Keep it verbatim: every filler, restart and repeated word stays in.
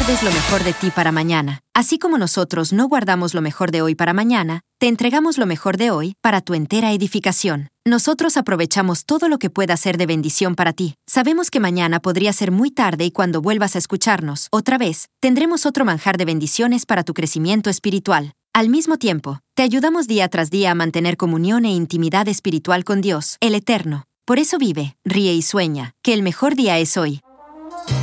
guardes lo mejor de ti para mañana. Así como nosotros no guardamos lo mejor de hoy para mañana, te entregamos lo mejor de hoy para tu entera edificación. Nosotros aprovechamos todo lo que pueda ser de bendición para ti. Sabemos que mañana podría ser muy tarde y cuando vuelvas a escucharnos, otra vez, tendremos otro manjar de bendiciones para tu crecimiento espiritual. Al mismo tiempo, te ayudamos día tras día a mantener comunión e intimidad espiritual con Dios, el Eterno. Por eso vive, ríe y sueña, que el mejor día es hoy.